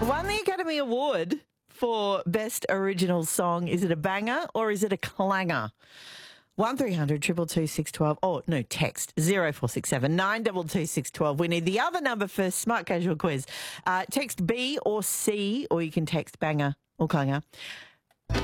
Won the Academy Award for Best Original Song. Is it a banger or is it a clanger? 1300 222 612. Oh, no, text 0467 922 612. We need the other number for Smart Casual Quiz. Text B or C, or you can text banger or clanger.